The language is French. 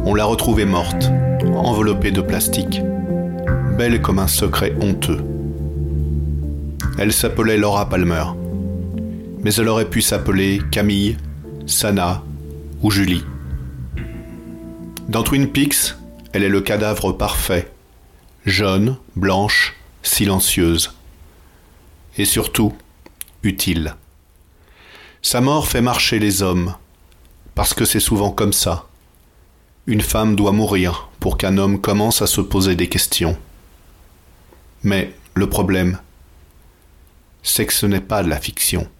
On l'a retrouvée morte, enveloppée de plastique, belle comme un secret honteux. Elle s'appelait Laura Palmer, mais elle aurait pu s'appeler Camille, Sana ou Julie. Dans Twin Peaks, elle est le cadavre parfait, jeune, blanche, silencieuse. Et surtout, utile. Sa mort fait marcher les hommes, parce que c'est souvent comme ça. Une femme doit mourir pour qu'un homme commence à se poser des questions. Mais le problème, c'est que ce n'est pas de la fiction.